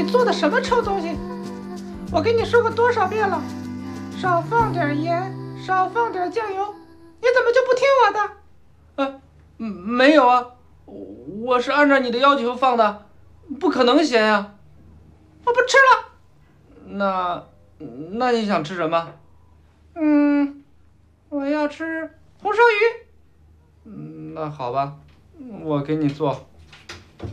做的什么臭东西？我跟你说过多少遍了，少放点盐，少放点酱油，你怎么就不听我的？ 没有啊，我是按照你的要求放的，不可能咸呀。 我不吃了。 那你想吃什么？ 我要吃红烧鱼。 那好吧，我给你做。